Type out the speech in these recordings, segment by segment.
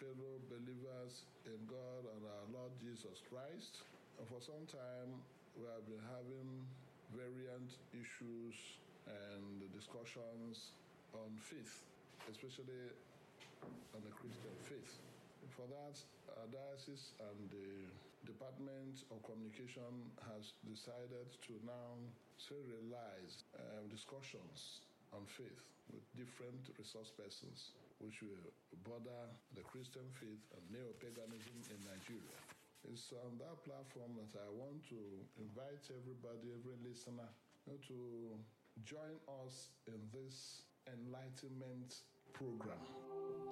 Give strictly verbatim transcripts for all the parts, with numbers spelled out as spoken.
fellow believers in God and our Lord Jesus Christ. And for some time, we have been having variant issues and discussions on faith, especially on the Christian faith. For that, our diocese and the Department of Communication has decided to now serialize uh, discussions on faith with different resource persons, which will border the Christian faith and neo-paganism in Nigeria. It's on that platform that I want to invite everybody, every listener, you know, to join us in this enlightenment program.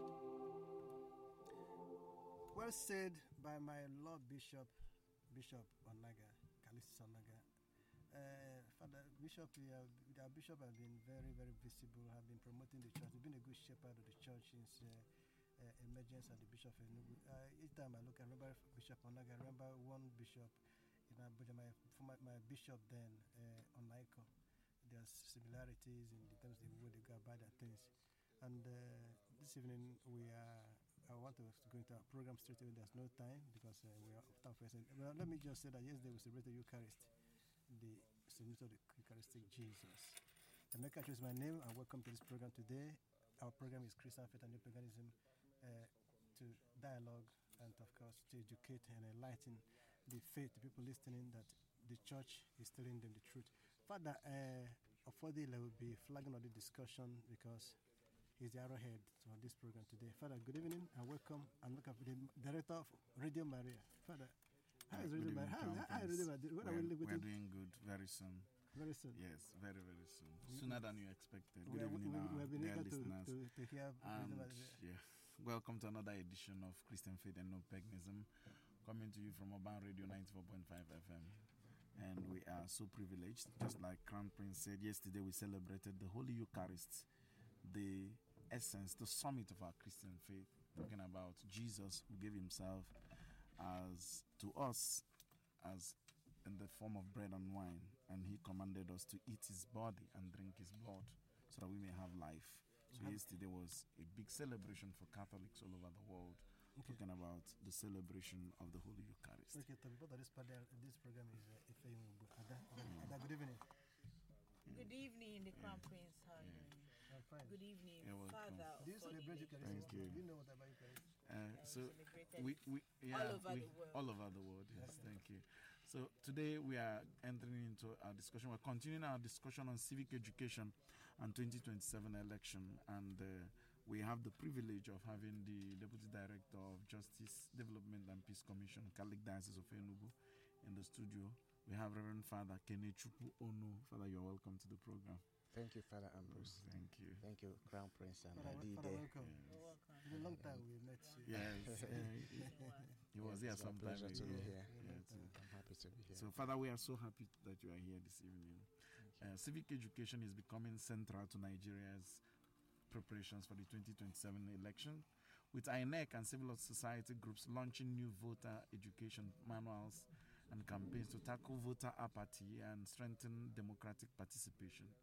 Well said by my Lord Bishop, Bishop Onaga, Callistus Onaga. Uh, Father Bishop, uh, our Bishop has been very, very visible, have been promoting the church. He's been a good shepherd of the church since uh, uh, emergence of the Bishop of Enugu. Uh, each time I look, I remember Bishop Onaga, I remember one bishop in Abuja, my, my, my bishop then, uh, Onaiko. There's similarities in the terms of the way they go about their things. And uh, this evening, we are, I want to go into our program straight away. There's no time because uh, we are tough. Well, let me just say that yesterday we celebrated the Eucharist, the celebration of the Eucharistic Jesus. Emeka is my name, and welcome to this program today. Our program is Christian Faith and Neo-Paganism, uh, to dialogue and, of course, to educate and enlighten the faith, the people listening, that the church is telling them the truth. Father, uh, Ofodile will be flagging on the discussion because he's the arrowhead for this program today. Father, good evening and welcome. And look at the director of Radio Maria. Father, how is Radio Maria? How, how, how Radio Maria? What we're, are we we're doing good very soon. Very soon? Yes, very, very soon. Sooner than you expected. Good we, evening, we, we, we have been dear able listeners. To, to, to hear and, yeah, welcome to another edition of Christian Faith and Neo-Paganism, coming to you from Urban Radio ninety-four point five F M. And we are so privileged, just like Crown Prince said yesterday, we celebrated the Holy Eucharist, the essence, the summit of our Christian faith, talking about Jesus who gave himself as to us as in the form of bread and wine, and he commanded us to eat his body and drink his blood so that we may have life. So yesterday was a big celebration for Catholics all over the world, okay, talking about the celebration of the Holy Eucharist. Okay, this, this program is uh, Ife Ada, Ada, good evening. Good evening, the Crown yeah. Prince. How are you yeah. Good evening, yeah, Father. Do you celebrate Eucharist? Thank you. Do you know what about Eucharist? Uh, yeah, so we, we, we yeah, all over we, the world. All over the world, yes. Thank you. So today we are entering into our discussion. We're continuing our discussion on civic education and twenty twenty-seven election, and uh, we have the privilege of having the Deputy Director of Justice, Development and Peace Commission, Catholic Diocese of Enugu, in the studio. We have Reverend Father Kenechukwu Ono. Father, you're welcome to the program. Thank you, Father Ambrose. Thank you. Thank you, Crown Prince and Father, Adide. Father, welcome. Yes. You're welcome. It's a long time we met you. Yes. uh, he was here it's my sometime pleasure to ago. be here. Yeah, I'm happy to be here. So, Father, we are so happy that you are here this evening. Uh, civic education is becoming central to Nigeria's preparations for the twenty twenty-seven election, with I N E C and civil society groups launching new voter education manuals and campaigns to tackle voter apathy and strengthen democratic participation.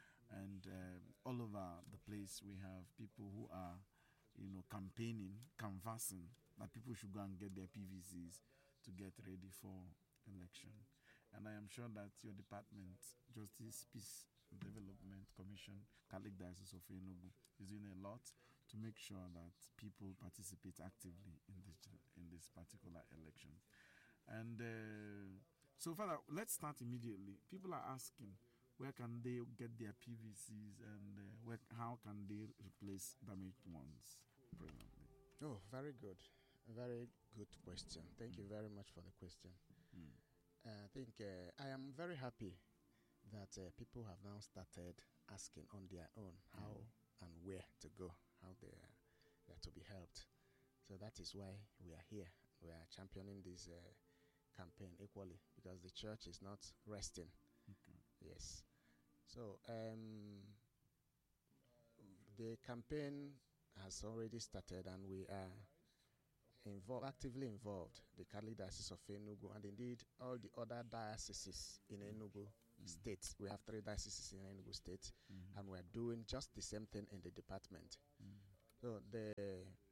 And uh, all over the place, we have people who are, you know, campaigning, canvassing that people should go and get their P V Cs to get ready for election. And I am sure that your department, Justice, Peace, Development Commission, Catholic Diocese of Enugu, is doing a lot to make sure that people participate actively in this in this particular election. And uh, so, Father, let's start immediately. People are asking, where can they get their P V Cs, and uh, where, how can they replace damaged ones presently? Oh, very good. A very good question. Thank mm. you very much for the question. Mm. Uh, I think uh, I am very happy that uh, people have now started asking on their own how mm. and where to go, how they are, they are to be helped. So that is why we are here. We are championing this uh, campaign equally, because the church is not resting. Okay. Yes. So um, the campaign has already started, and we are involved, actively involved, the Catholic Diocese of Enugu, and indeed all the other dioceses in Enugu mm. state. We have three dioceses in Enugu state, mm. and we are doing just the same thing in the department. Mm. So the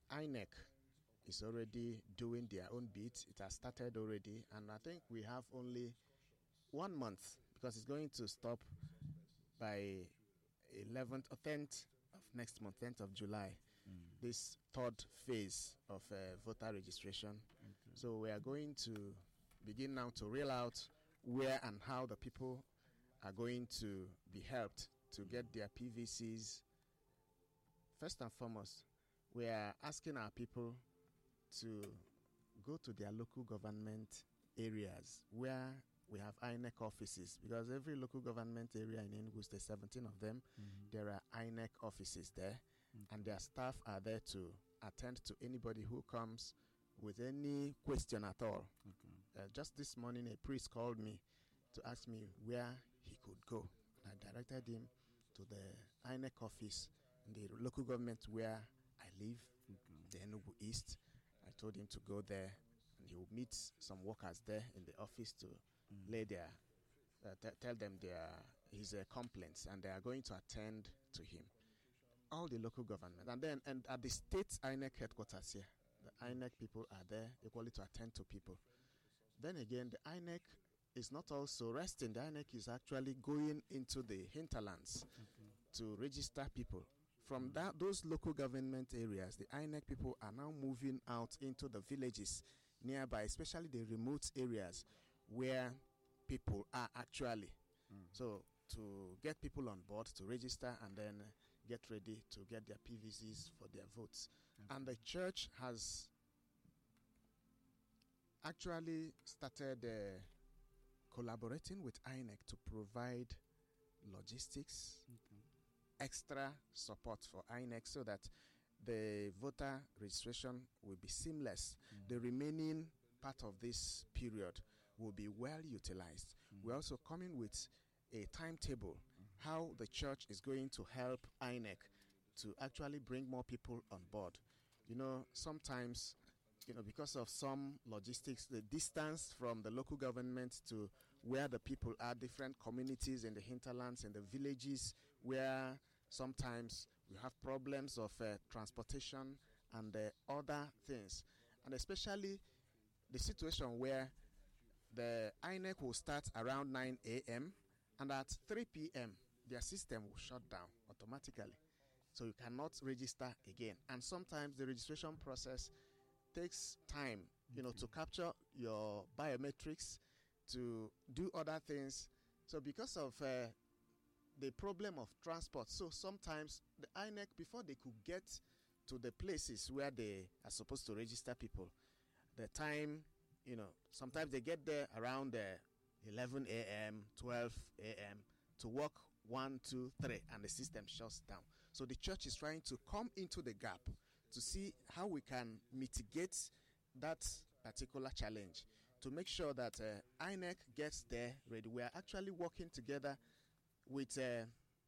I N E C is already doing their own bit. It has started already, and I think we have only one month because it's going to stop by eleventh or tenth of next month, tenth of July. Mm. This third phase of uh, voter registration. Okay. So we are going to begin now to reel out where and how the people are going to be helped to get their P V Cs. First and foremost, we are asking our people to go to their local government areas where we have I N E C offices, because every local government area in Enugu, there's seventeen of them, mm-hmm. there are I N E C offices there, okay. and their staff are there to attend to anybody who comes with any question at all. Okay. Uh, just this morning, a priest called me to ask me where he could go. I directed him to the I N E C office in the local government where I live, okay. the Enugu East. I told him to go there, and he will meet some workers there in the office to mm. lay their, uh, t- tell them their his uh, complaints, and they are going to attend to him. All the local government, and then and at the state I N E C headquarters here, the I N E C people are there equally to attend to people. Then again, the I N E C is not also resting. The I N E C is actually going into the hinterlands okay. to register people. From that, those local government areas, the I N E C people are now moving out into the villages nearby, especially the remote areas where people are actually. Mm. So to get people on board to register and then uh, get ready to get their P V Cs for their votes. Okay. And the church has actually started uh, collaborating with I N E C to provide logistics, okay. extra support for I N E C so that the voter registration will be seamless. Mm. The remaining part of this period will be well utilized. Mm. We're also coming with a timetable, mm. how the church is going to help I N E C to actually bring more people on board. You know, sometimes, you know, because of some logistics, the distance from the local government to where the people are, different communities in the hinterlands and the villages where sometimes we have problems of uh, transportation and uh, other things. And especially the situation where the I N E C will start around nine a.m. and at three p.m. their system will shut down automatically. So you cannot register again. And sometimes the registration process takes time, you know, to capture your biometrics, to do other things. So because of uh, the problem of transport, so sometimes the I N E C, before they could get to the places where they are supposed to register people, the time, you know, sometimes they get there around uh, eleven a.m., twelve a.m. to work one, two, three, and the system shuts down. So the church is trying to come into the gap to see how we can mitigate that particular challenge, to make sure that uh, I N E C gets there ready. We are actually working together with uh,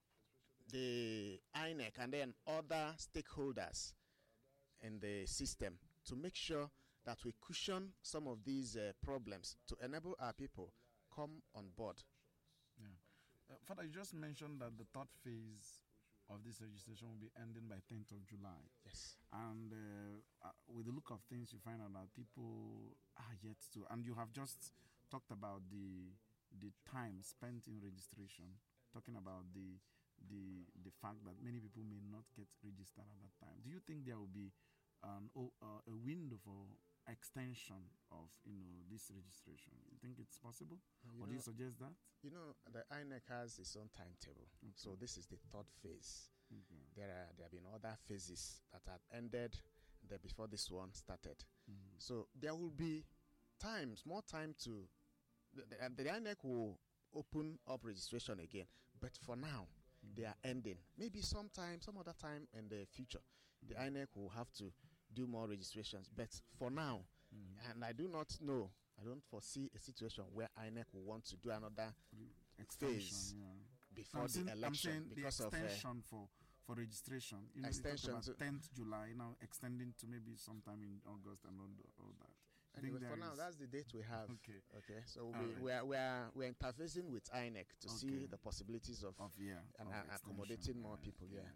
the I N E C and then other stakeholders in the system to make sure that we cushion some of these uh, problems to enable our people come on board. Yeah. Uh, Father, you just mentioned that the third phase of this registration will be ending by tenth of July. Yes. And uh, uh, with the look of things, you find out that people are yet to, and you have just talked about the the time spent in registration, talking about the the the fact that many people may not get registered at that time. Do you think there will be an, oh, uh, a window for extension of, you know, this registration? You think it's possible? You or know, do you suggest that? You know, the I N E C has its own timetable. Okay. So this is the third phase. Okay. There are there have been other phases that had ended the, before this one started. Mm-hmm. So there will be times, more time to the, the, the I N E C will open up registration again. But for now, mm-hmm. they are ending. Maybe sometime, some other time in the future, mm-hmm. the I N E C will have to do more registrations. But for now, mm-hmm. and I do not know, I don't foresee a situation where I N E C will want to do another extension, phase yeah. before I'm the saying, election. I'm saying because the extension of, uh, for, for registration. You know, extension about tenth July, now extending to maybe sometime in August and all, the, all that. Anyway, for now, that's the date we have. Okay. Okay. So we, right. we are we are we're interfacing with I N E C to okay. see the possibilities of, of yeah and of uh, accommodating more yeah, people. Yeah. yeah.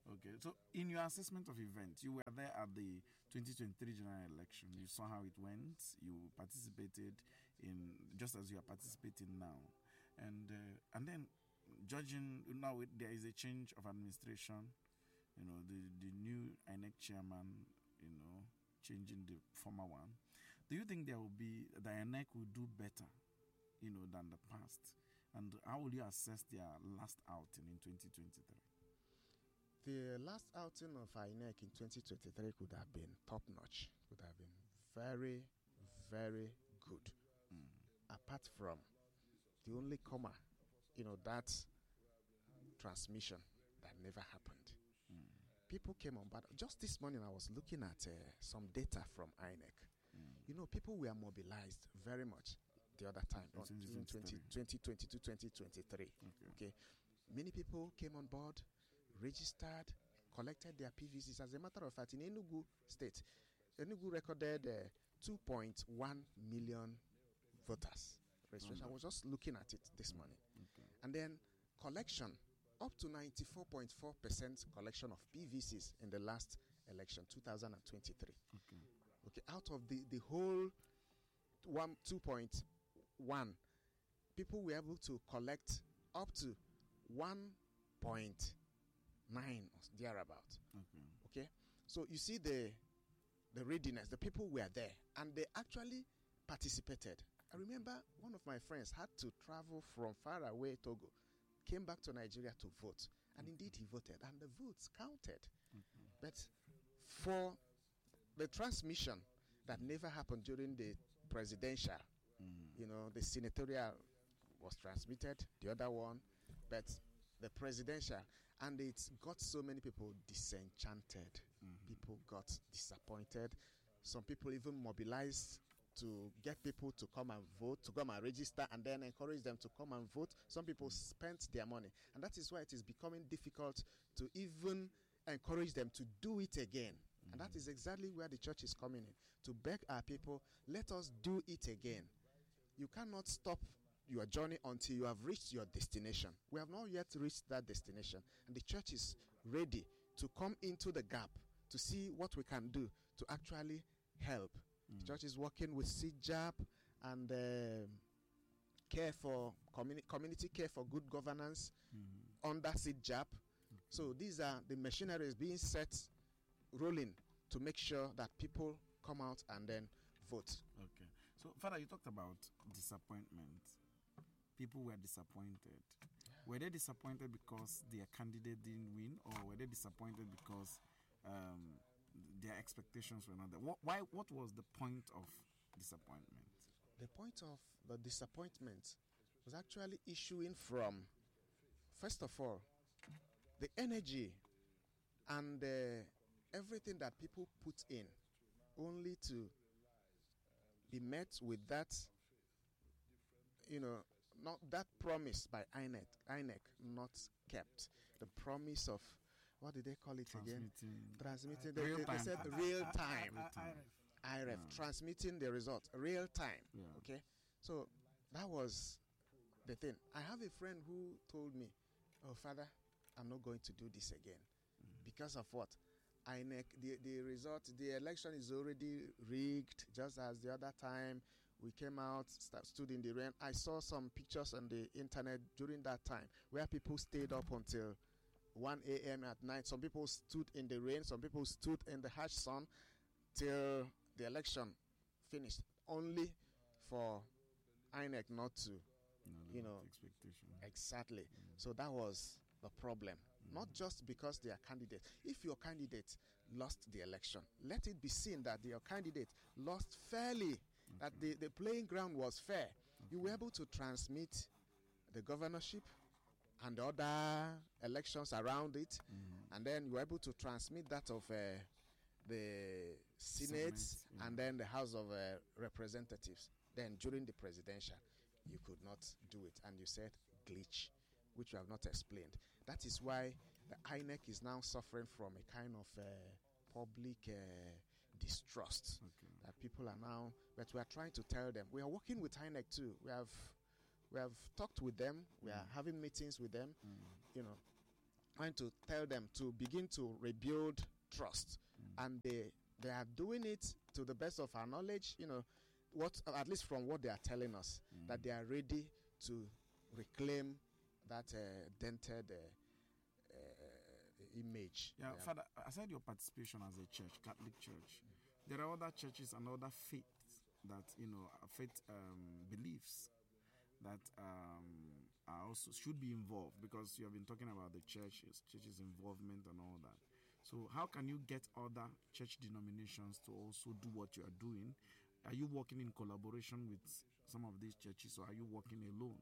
Okay, so in your assessment of events, you were there at the twenty twenty-three general election. You saw how it went. You participated in just as you are participating now, and uh, and then judging now, it, there is a change of administration. You know, the the new I N E C chairman, you know, changing the former one. Do you think there will be the I N E C will do better, you know, than the past? And how will you assess their last outing in twenty twenty-three? The last outing of I N E C in twenty twenty-three could have been top notch, could have been very, very good. Mm. Apart from the only comma, you know, that transmission that never happened. Mm. People came on, but just this morning I was looking at uh, some data from I N E C. Mm. You know, people were mobilized very much the other time, In on in twenty twenty-two, twenty twenty-three. Okay. Okay. Many people came on board, registered, collected their P V Cs. As a matter of fact, in Enugu State, Enugu recorded uh, two point one million voters registration. Mm. I was just looking at it this morning. Okay. And then collection, up to ninety-four point four percent collection of P V Cs in the last election, two thousand twenty-three. Okay. Okay, out of the, the whole one, two point one, people were able to collect up to one point nine or thereabout. Okay. Okay, so you see the the readiness. The people were there and they actually participated. I remember one of my friends had to travel from far away Togo, came back to Nigeria to vote, and indeed he voted, and the votes counted. Okay. But for the transmission that never happened during the presidential, Mm. you know, the senatorial was transmitted, the other one, but the presidential, and it got so many people disenchanted. Mm-hmm. People got disappointed. Some people even mobilized to get people to come and vote, to come and register, and then encourage them to come and vote. Some people spent their money, and that is why it is becoming difficult to even encourage them to do it again. Mm-hmm. And that is exactly where the church is coming in, to beg our people, let us do it again. You cannot stop your journey until you have reached your destination. We have not yet reached that destination, and the church is ready to come into the gap to see what we can do to actually help. Mm. The church is working with C J A P and um care for communi- community care for good governance Mm. under C J A P. Okay. So these are the machineries being set, rolling to make sure that people come out and then vote. Okay. So, Father, you talked about disappointment. People were disappointed. Were they disappointed because their candidate didn't win, or were they disappointed because um, their expectations were not there? What, why? What was the point of disappointment? The point of the disappointment was actually issuing from, first of all, the energy and uh, everything that people put in, only to be met with that, you know, not that promise by I N E C, I N E C not kept. The promise of, what did they call it again? Transmitting. Transmitting. They, Real they, they time. said I- real I- I- time. I- I- I- I R F, Yeah. transmitting the result, real time. Yeah. Okay, so that was the thing. I have a friend who told me, "Oh, Father, I'm not going to do this again Mm. because of what? I N E C, the the result, the election is already rigged, just as the other time we came out, st- stood in the rain. I saw some pictures on the internet during that time where people stayed up until one a.m. at night. Some people stood in the rain. Some people stood in the harsh sun till the election finished, only for I N E C not to. You know, expectation. Exactly. Mm. So that was the problem. Mm. Not just because they are candidates. If your candidate lost the election, let it be seen that your candidate lost fairly, that Okay. the, the playing ground was fair. You were Okay. able to transmit the governorship and the other elections around it, Mhm. and then you were able to transmit that of uh, the Senate, Senate, yeah. and then the House of uh, Representatives. Then during the presidential, you could not do it, and you said glitch, which you have not explained. That is why the I N E C is now suffering from a kind of uh, public uh, distrust. Okay. That people are now, but we are trying to tell them. We are working with I N E C too. We have, we have talked with them. We are Mm. having meetings with them. Mm. You know, trying to tell them to begin to rebuild trust, Mm. and they they are doing it to the best of our knowledge. You know, what at least from what they are telling us, Mm. that they are ready to reclaim that uh, dented uh, uh, image. Yeah, Yeah. Father, aside your participation as a church, Catholic Church, there are other churches and other faiths that, you know, uh, faith um, beliefs that um, are also should be involved, because you have been talking about the churches, churches' involvement and all that. So how can you get other church denominations to also do what you are doing? Are you working in collaboration with some of these churches, or are you working alone?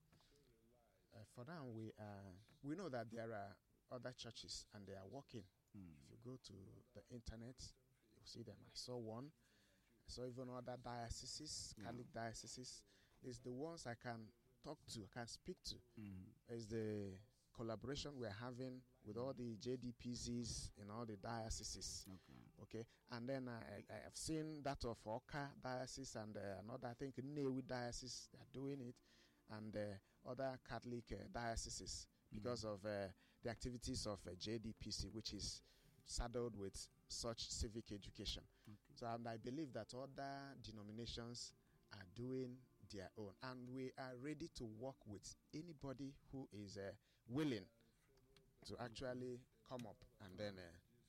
Uh, for now, we uh, we know that there are other churches and they are working. Mm. If you go to the internet, you'll see them. I saw one. I saw even other dioceses, Yeah. Catholic dioceses. It's the ones I can talk to, I can speak to. Mm. It's the collaboration we're having with all the J D P Zs in all the dioceses. Okay. Okay, and then I, I have seen that of Oka diocese and uh, another, I think, Nnewi diocese. They are doing it, and uh, other Catholic uh, dioceses, because of uh, the activities of uh, J D P C, which is saddled with such civic education. Okay. So, and I believe that other denominations are doing their own, and we are ready to work with anybody who is uh, willing to actually come up and then uh,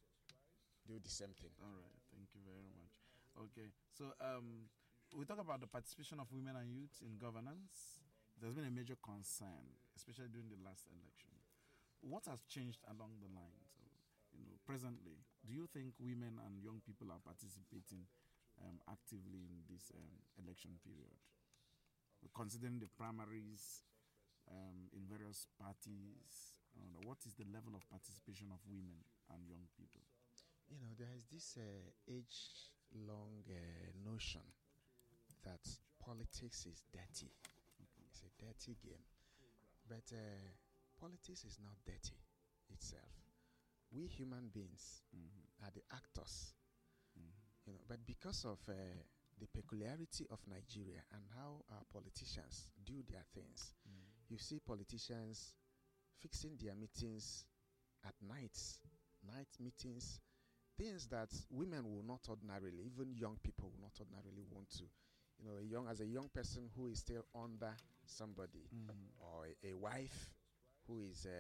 do the same thing. All right. Thank you very much. Okay. So um, we talk about the participation of women and youth in governance. There's been a major concern, especially during the last election. What has changed along the lines? Of, you know, presently, do you think women and young people are participating um, actively in this um, election period? Considering the primaries um, in various parties, uh, what is the level of participation of women and young people? You know, there is this uh, age-long uh, notion that politics is dirty. It's a dirty game. But uh, politics is not dirty itself. We human beings Mm-hmm. are the actors. Mm-hmm. You know, but because of uh, the peculiarity of Nigeria and how our politicians do their things, Mm-hmm. you see politicians fixing their meetings at nights, night meetings, things that women will not ordinarily, even young people will not ordinarily want to. You know, a young as a young person who is still under somebody, Mm-hmm. or a, a wife who is uh,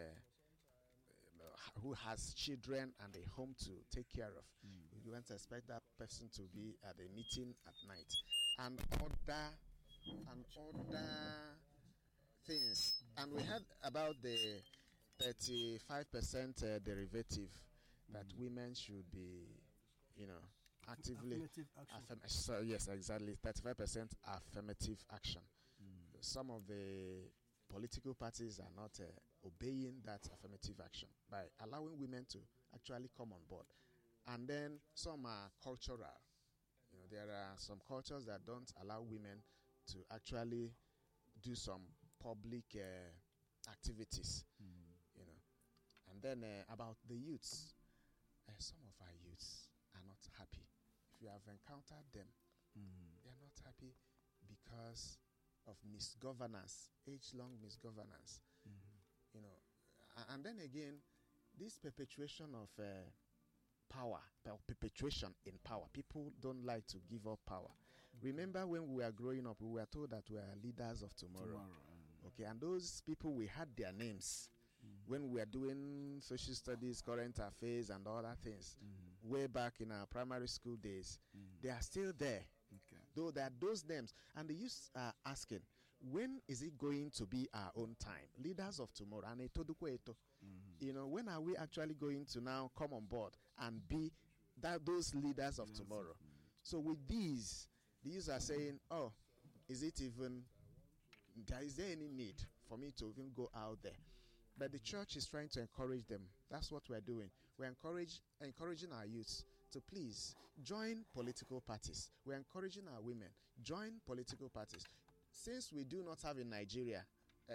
uh, who has children and a home to take care of. Mm. You don't expect that person to be at a meeting at night, and other and other things. And we heard about the thirty-five percent uh, derivative that Mm. women should be, you know, actively. Affirmative action. Affirm- so yes, exactly. thirty-five percent affirmative action. Mm. Some of the political parties are not uh, obeying that affirmative action by allowing women to actually come on board. And then some are cultural. You know, there are some cultures that don't allow women to actually do some public uh, activities. Mm. You know, and then uh, about the youths, uh, some of our youths are not happy. If you have encountered them, Mm. they are not happy because of misgovernance, age-long misgovernance. Mm. You know, A- and then again, this perpetuation of uh, power, per- perpetuation in power. People don't like to give up power. Remember when we were growing up, we were told that we are leaders of tomorrow. Tomorrow. um, Okay, and those people, we had their names Mm. when we were doing social studies, current affairs, and other things. Mm. Way back in our primary school days, Mm. they are still there. Okay. Though there are those names, and the youth are asking, when is it going to be our own time? Leaders of tomorrow. And etodukwe eto. Mm. You know, when are we actually going to now come on board and be that those leaders of Yes, tomorrow? mm. So with these, these are saying, oh, is it even, there is there any need for me to even go out there? But the church is trying to encourage them. That's what we're doing. We're encourage, encouraging our youths to please join political parties. We're encouraging our women, join political parties. Since we do not have in Nigeria uh,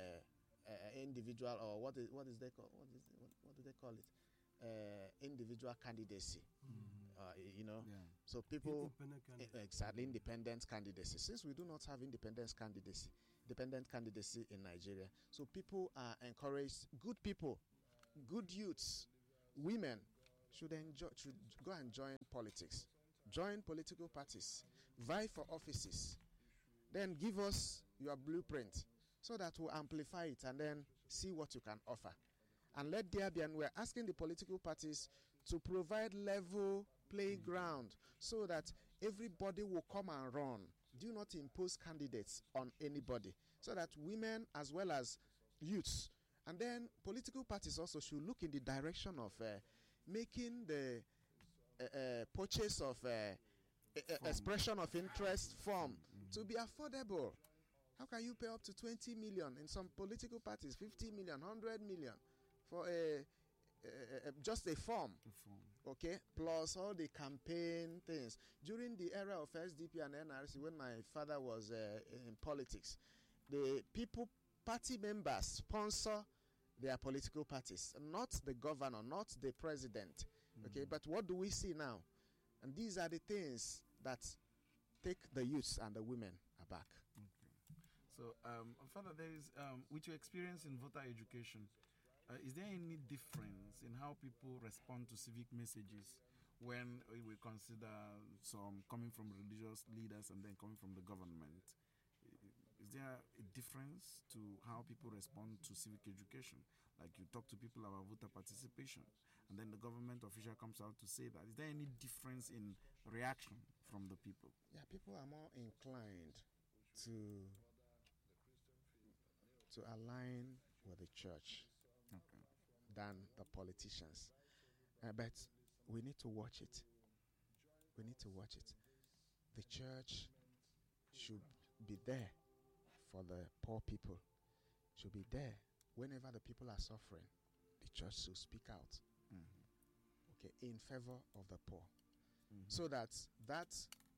uh, individual, or what is what is they call what is what, what do they call it? Uh, individual candidacy. Mm. Uh, you know, Yeah. so people Independent Eh, candidate. exactly, independent candidacy. Since we do not have independent candidacy, independent candidacy in Nigeria, so people are encouraged. Good people good youths, women, should enjoy, should go and join politics, join political parties, vie for offices, then give us your blueprint so that we'll amplify it and then see what you can offer. And let there be, and we're asking the political parties to provide level playing ground so that everybody will come and run. Do not impose candidates on anybody, so that women as well as youths, and then political parties also should look in the direction of uh, making the uh, uh, purchase of uh, uh, expression of interest form mm-hmm. to be affordable. How can you pay up to twenty million in some political parties, fifty million, one hundred million for a, a, a just a form, a form, okay, plus all the campaign things. During the era of S D P and N R C, when my father was uh, in politics, the people, party members sponsor their political parties, not the governor, not the president, mm. okay, but what do we see now? And these are the things that take the youths and the women aback. Okay. So, um, Father, there is, um, with your experience in voter education, Uh, is there any difference in how people respond to civic messages when we consider some coming from religious leaders and then coming from the government? Is there a difference to how people respond to civic education? Like you talk to people about voter participation and then the government official comes out to say that. Is there any difference in reaction from the people? Yeah, people are more inclined to to align with the church. Okay. Than the politicians. Uh, but we need to watch it. We need to watch it. The church should be there for the poor people. Should be there whenever the people are suffering. The church should speak out. Mm-hmm. Okay, in favor of the poor. Mm-hmm. So that that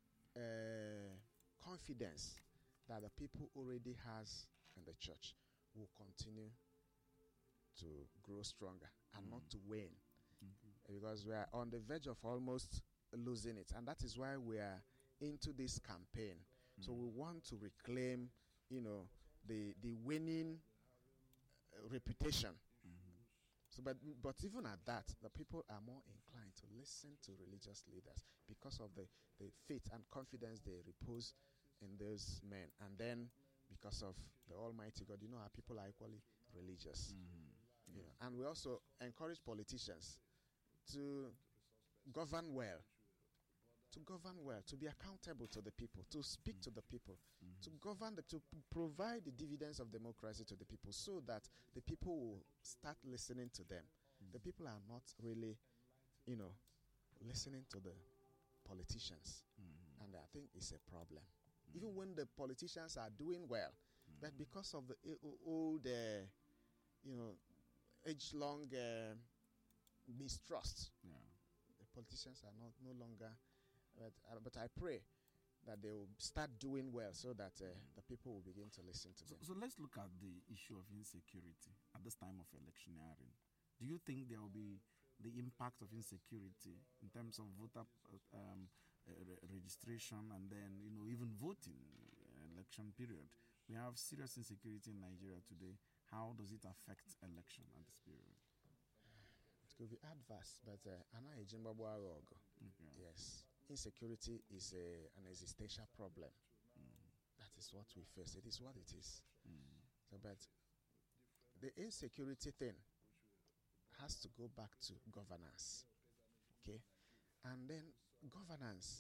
uh, confidence that the people already has in the church will continue to grow stronger and mm. not to wane, mm-hmm. because we are on the verge of almost losing it, and that is why we are into this campaign. Mm. So we want to reclaim, you know, the the winning uh, reputation. Mm-hmm. So, but but even at that, the people are more inclined to listen to religious leaders because of the the faith and confidence they repose in those men, and then because of the Almighty God, you know, our people are equally religious. Mm-hmm. Yeah. And we also encourage politicians to govern well, to govern well, to be accountable to the people, to speak mm-hmm. to the people, mm-hmm. to govern, the, to p- provide the dividends of democracy to the people so that the people will start listening to them. Mm-hmm. The people are not really, you know, listening to the politicians. Mm-hmm. And I think it's a problem. Mm-hmm. Even when the politicians are doing well, mm-hmm. but because of the uh, old, uh, you know, age-long uh, mistrust. Yeah. The politicians are not no longer, but, uh, but I pray that they will start doing well so that uh, the people will begin to listen to so, them. So let's look at the issue of insecurity at this time of electioneering. Do you think there will be the impact of insecurity in terms of voter uh, um, uh, re- registration and then, you know, even voting uh, election period? We have serious insecurity in Nigeria today. How does it affect election at this period? It could be adverse, but uh, okay. Yes, insecurity is a, an existential problem. Mm. That is what we face. It is what it is. Mm. So, but the insecurity thing has to go back to governance. Okay, and then governance.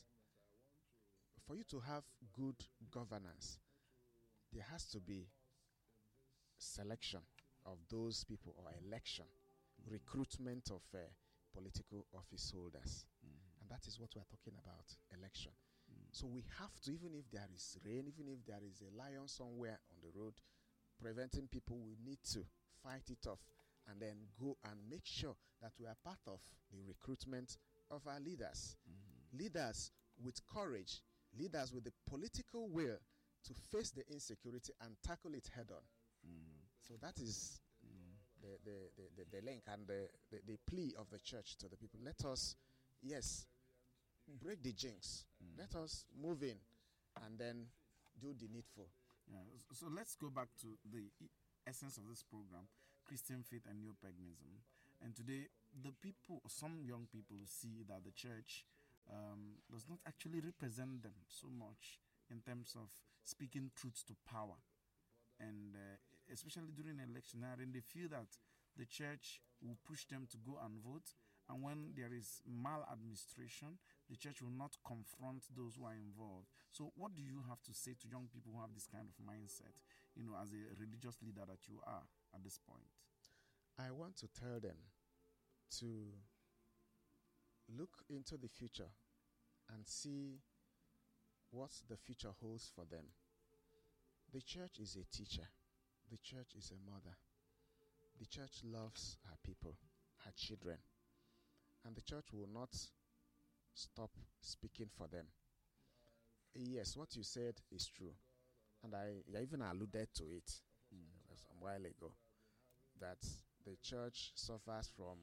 For you to have good governance, there has to be selection of those people or election, mm-hmm. recruitment of uh, political office holders. Mm-hmm. And that is what we're talking about, election. Mm-hmm. So we have to, even if there is rain, even if there is a lion somewhere on the road preventing people, we need to fight it off and then go and make sure that we are part of the recruitment of our leaders. Mm-hmm. Leaders with courage, leaders with the political will to face the insecurity and tackle it head on. Mm. So that is mm. the, the, the, the, the link and the, the, the plea of the church to the people. Let us, yes, break the jinx. Mm. Let us move in and then do the needful. Yeah. So let's go back to the essence of this program, Christian faith and neopaganism. And today, the people, some young people see that the church um, does not actually represent them so much in terms of speaking truth to power. And uh, especially during electioneering, they feel that the church will push them to go and vote. And when there is maladministration, the church will not confront those who are involved. So what do you have to say to young people who have this kind of mindset, you know, as a religious leader that you are at this point? I want to tell them to look into the future and see what the future holds for them. The church is a teacher. The church is a mother. The church loves her people, her children. And the church will not stop speaking for them. Yes, what you said is true. And I, I even alluded to it mm. some while ago, that the church suffers from,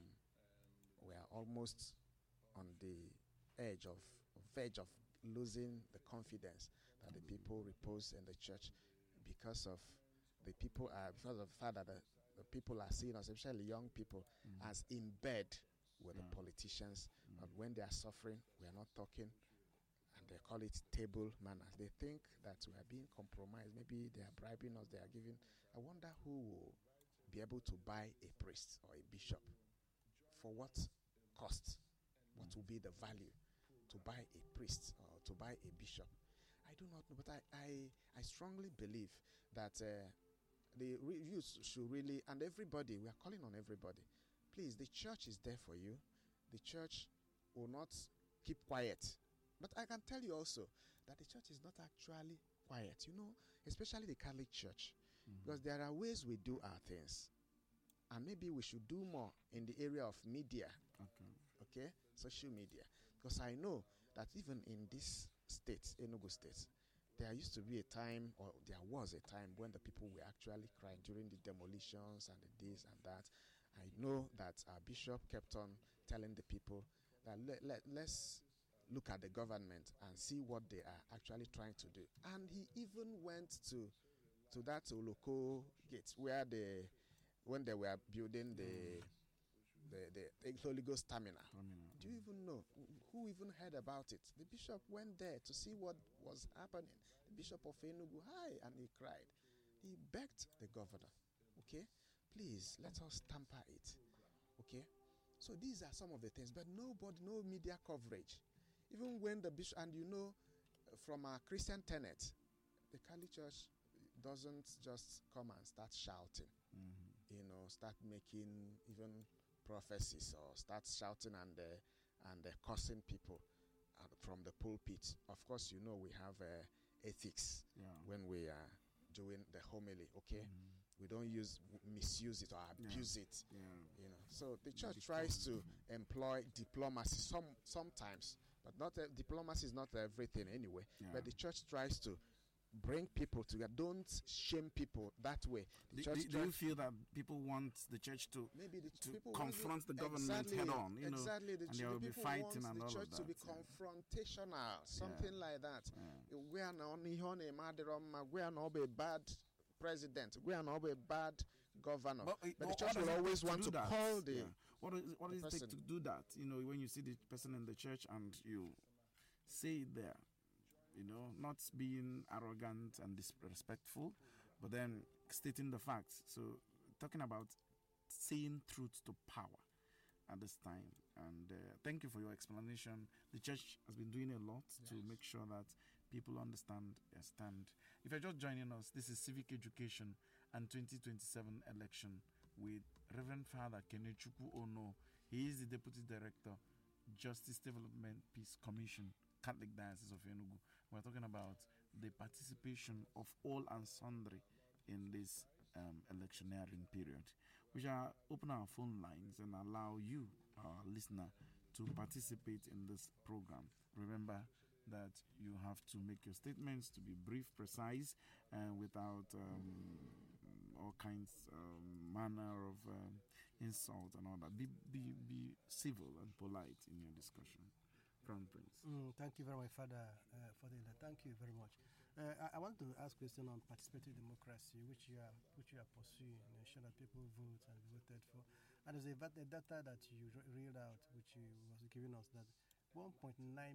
we are almost on the edge of, verge of losing the confidence that the people repose in the church because of the people are, because of the fact that the, the people are seen, especially young people, mm. as in bed with yeah. the politicians. Mm. But when they are suffering, we are not talking, and they call it table manners. They think that we are being compromised. Maybe they are bribing us, they are giving. I wonder who will be able to buy a priest or a bishop. For what cost? What will be the value to buy a priest or to buy a bishop? I do not know, but I, I, I strongly believe that uh, the re- youth should really, and everybody, we are calling on everybody, please, the church is there for you. The church will not keep quiet. But I can tell you also that the church is not actually quiet, you know, especially the Catholic Church. Mm-hmm. Because there are ways we do our things. And maybe we should do more in the area of media. Okay. Okay? Social media. Because I know that even in this state, Enugu State, there used to be a time, or there was a time when the people were actually crying during the demolitions and the this and that. I know that our bishop kept on telling the people that let, let, let's look at the government and see what they are actually trying to do. And he even went to to that Oloko gate where they, when they were building the the, the, the Holy Ghost terminal. terminal. Do you even know? Who even heard about it? The bishop went there to see what was happening. The bishop of Enugu, hi, and he cried. He begged the governor, okay, please, let us tamper it. Okay? So these are some of the things, but nobody, no media coverage. Even when the bishop, and you know, from our Christian tenet, the Catholic Church doesn't just come and start shouting, mm-hmm. you know, start making even prophecies or start shouting and uh, and uh, cursing people uh, from the pulpit. Of course, you know, we have uh, ethics yeah. when we are doing the homily, okay? Mm-hmm. We don't use misuse it or abuse yeah. it, yeah. you know. So the church the tries to mm-hmm. employ diplomacy some sometimes, but not uh, diplomacy is not everything anyway. Yeah. But the church tries to bring people together. Don't shame people that way. The do, do, do you feel that people want the church to maybe the ch- to confront the government exactly, head on, you exactly, know, the and they will be fighting and the all church of that. to be yeah. confrontational, something yeah. like that. Yeah. We are not we are not a bad president. We are not a bad governor. But, but, but the church will always want to, to call the. Yeah. What is what does it take to do that? You know, when you see the person in the church and you say it there. You know, not being arrogant and disrespectful, but then stating the facts. So, talking about saying truth to power at this time. And uh, thank you for your explanation. The church has been doing a lot yes. to make sure that people understand their stand. If you're just joining us, this is Civic Education and twenty twenty-seven election with Reverend Father Kenechukwu Ono. He is the Deputy Director, Justice Development Peace Commission, Catholic Diocese of Enugu. We're talking about the participation of all and sundry in this um, electioneering period. We shall open our phone lines and allow you, our listener, to participate in this program. Remember that you have to make your statements to be brief, precise, and without um, all kinds of um, manner of um, insult and all that. Be, be, be civil and polite in your discussion. Crown Prince. Mm, thank you very much, Father, uh, for the thank you very much. Uh, I, I want to ask question on participatory democracy, which you are which you are pursuing, you know, ensure that people vote and be voted for. And there's a, vat- a data that you re- read out, which you was giving us that one point nine